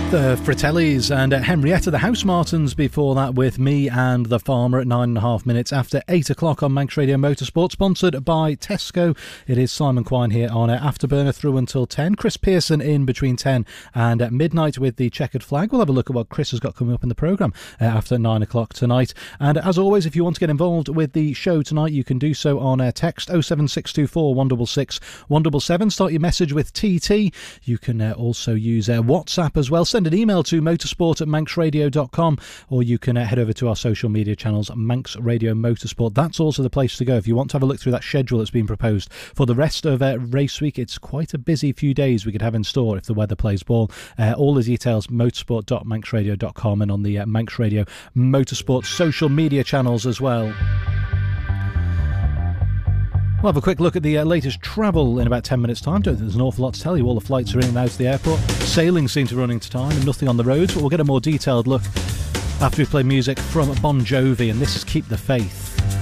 The Fratellis and Henrietta the House Martins before that with Me and the Farmer at 9.5 minutes after 8 o'clock on Manx Radio Motorsport, sponsored by Tesco. It is Simon Quine here on Afterburner through until 10. Chris Pearson in between 10 and midnight with the checkered flag. We'll have a look at what Chris has got coming up in the programme after 9 o'clock tonight. And as always, if you want to get involved with the show tonight, you can do so on text 07624 166 177. Start your message with TT. You can also use WhatsApp as well. Send an email to motorsport@manxradio.com, or you can head over to our social media channels, Manx Radio Motorsport. That's also the place to go if you want to have a look through that schedule that's been proposed for the rest of race week. It's quite a busy few days we could have in store if the weather plays ball. All the details, motorsport.manxradio.com, and on the Manx Radio Motorsport social media channels as well. We'll have a quick look at the latest travel in about 10 minutes' time. Don't think there's an awful lot to tell you. All the flights are in and out of the airport. Sailing seems to be running to time and nothing on the roads, but we'll get a more detailed look after we play music from Bon Jovi, and this is Keep the Faith.